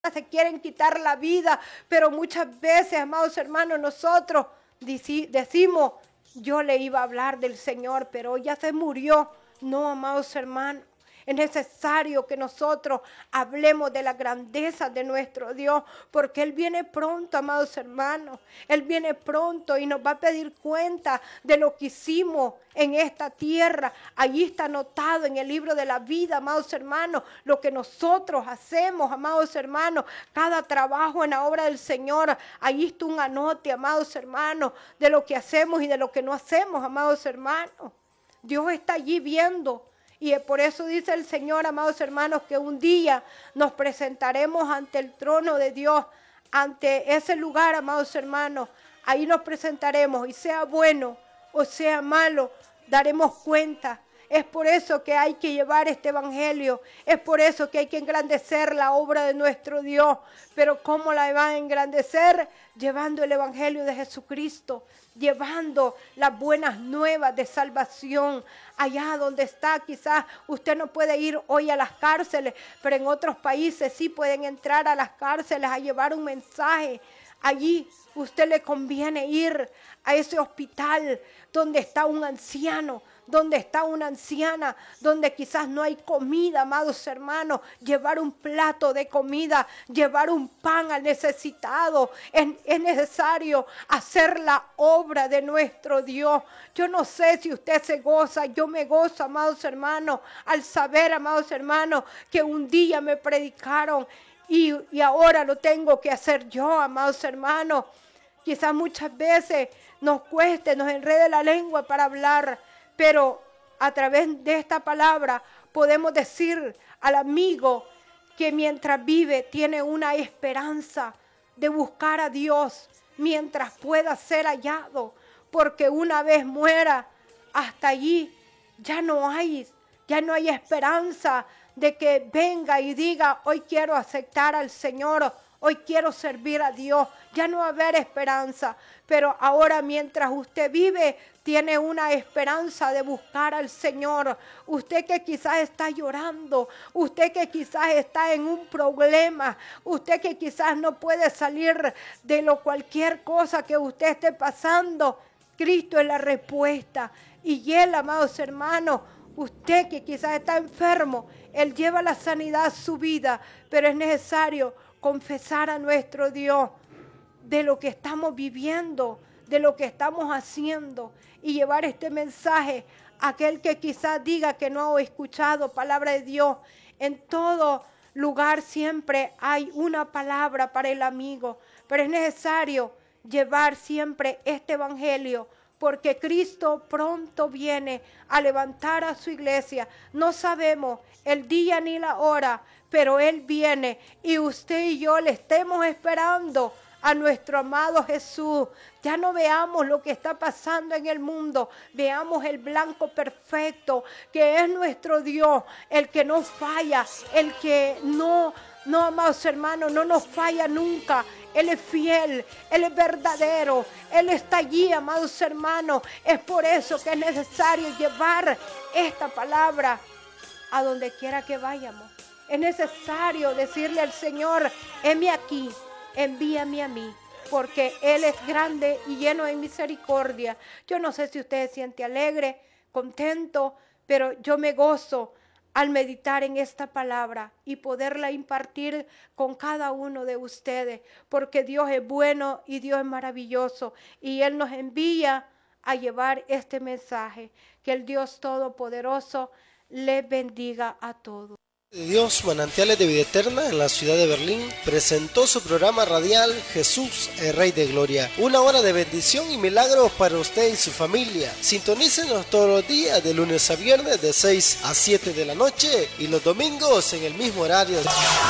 se quieren quitar la vida, pero muchas veces, amados hermanos, nosotros decimos, yo le iba a hablar del Señor, pero ya se murió. No, amados hermanos, es necesario que nosotros hablemos de la grandeza de nuestro Dios, porque Él viene pronto, amados hermanos. Él viene pronto y nos va a pedir cuenta de lo que hicimos en esta tierra. Allí está anotado en el libro de la vida, amados hermanos, lo que nosotros hacemos, amados hermanos. Cada trabajo en la obra del Señor, allí está un anote, amados hermanos, de lo que hacemos y de lo que no hacemos, amados hermanos. Dios está allí viendo. Y por eso dice el Señor, amados hermanos, que un día nos presentaremos ante el trono de Dios, ante ese lugar, amados hermanos. Ahí nos presentaremos, y sea bueno o sea malo, daremos cuenta. Es por eso que hay que llevar este evangelio, es por eso que hay que engrandecer la obra de nuestro Dios. Pero ¿cómo la van a engrandecer? Llevando el evangelio de Jesucristo, llevando las buenas nuevas de salvación. Allá donde está, quizás usted no puede ir hoy a las cárceles, pero en otros países sí pueden entrar a las cárceles a llevar un mensaje. Allí usted le conviene ir a ese hospital donde está un anciano, donde está una anciana, donde quizás no hay comida, amados hermanos, llevar un plato de comida, llevar un pan al necesitado. Es necesario hacer la obra de nuestro Dios. Yo no sé si usted se goza, yo me gozo, amados hermanos, al saber, amados hermanos, que un día me predicaron y ahora lo tengo que hacer yo, amados hermanos. Quizás muchas veces nos cueste, nos enrede la lengua para hablar, pero a través de esta palabra podemos decir al amigo que mientras vive tiene una esperanza de buscar a Dios mientras pueda ser hallado, porque una vez muera, hasta allí ya no hay esperanza de que venga y diga, hoy quiero aceptar al Señor, hoy quiero servir a Dios. Ya no va a haber esperanza, pero ahora mientras usted vive, tiene una esperanza de buscar al Señor. Usted que quizás está llorando, usted que quizás está en un problema, usted que quizás no puede salir de cualquier cosa que usted esté pasando, Cristo es la respuesta. Y Él, amados hermanos, usted que quizás está enfermo, Él lleva la sanidad a su vida, pero es necesario confesar a nuestro Dios de lo que estamos viviendo, de lo que estamos haciendo, y llevar este mensaje a aquel que quizás diga que no ha escuchado palabra de Dios. En todo lugar siempre hay una palabra para el amigo, pero es necesario llevar siempre este evangelio, porque Cristo pronto viene a levantar a su iglesia. No sabemos el día ni la hora, pero Él viene y usted y yo le estemos esperando a nuestro amado Jesús. Ya no veamos lo que está pasando en el mundo, veamos el blanco perfecto, que es nuestro Dios, el que no falla, el que no, amados hermanos, no nos falla nunca. Él es fiel, Él es verdadero, Él está allí, amados hermanos. Es por eso que es necesario llevar esta palabra a donde quiera que vayamos. Es necesario decirle al Señor, heme aquí, envíame a mí, porque Él es grande y lleno de misericordia. Yo no sé si usted se siente alegre, contento, pero yo me gozo al meditar en esta palabra y poderla impartir con cada uno de ustedes, porque Dios es bueno y Dios es maravilloso, y Él nos envía a llevar este mensaje. Que el Dios Todopoderoso les bendiga a todos. Dios, Manantiales de Vida Eterna, en la ciudad de Berlín, presentó su programa radial Jesús, el Rey de Gloria. Una hora de bendición y milagros para usted y su familia. Sintonícenos todos los días, de lunes a viernes, de 6 a 7 de la noche, y los domingos en el mismo horario.